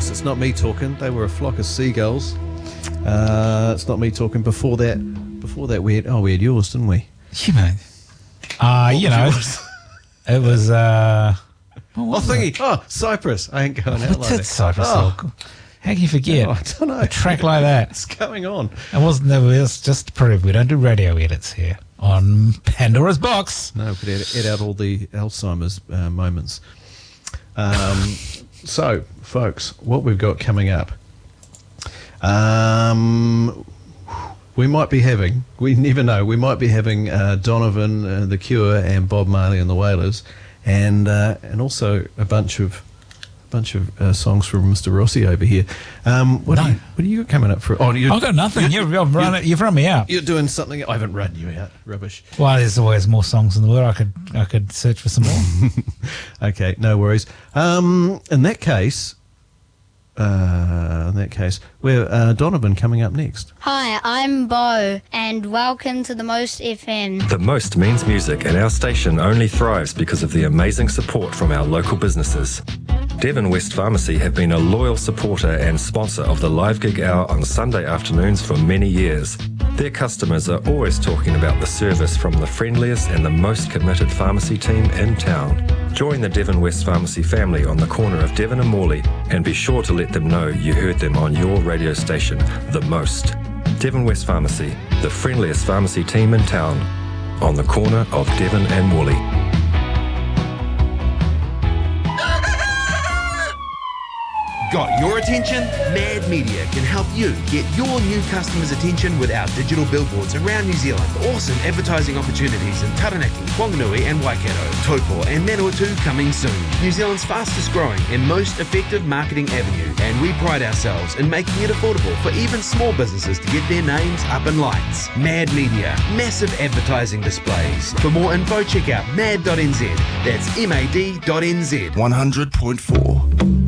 boss. It's not me talking. They were a flock of seagulls. It's not me talking. Before that we had yours, didn't we? You know. It was Cyprus. I ain't going out like that. Cyprus. How can you forget? I don't know. A track like that. What's going on? It was just to prove we don't do radio edits here on Pandora's Box. No, we could edit out all the Alzheimer's moments. So, folks, what we've got coming up. We might be having, we never know, Donovan, The Cure, and Bob Marley and the Wailers, and also a bunch of songs from Mr. Rossi over here. What are you got coming up for? I've got nothing. You've run me out. You're doing something. I haven't run you out. Rubbish. Well, there's always more songs in the world. I could search for some more. Okay, no worries. In that case, we're Donovan coming up next. Hi, I'm Bo, and welcome to The Most FM. The Most means music, and our station only thrives because of the amazing support from our local businesses. Devon West Pharmacy have been a loyal supporter and sponsor of the Live Gig Hour on Sunday afternoons for many years. Their customers are always talking about the service from the friendliest and the most committed pharmacy team in town. Join the Devon West Pharmacy family on the corner of Devon and Morley, and be sure to let them know you heard them on your radio station, The Most. Devon West Pharmacy, the friendliest pharmacy team in town, on the corner of Devon and Morley. Got your attention? Mad Media can help you get your new customers' attention with our digital billboards around New Zealand. Awesome advertising opportunities in Taranaki, Whanganui and Waikato, Taupo and Manawatu coming soon. New Zealand's fastest growing and most effective marketing avenue, and we pride ourselves in making it affordable for even small businesses to get their names up in lights. Mad Media, massive advertising displays. For more info, check out mad.nz. That's mad.nz. 100.4.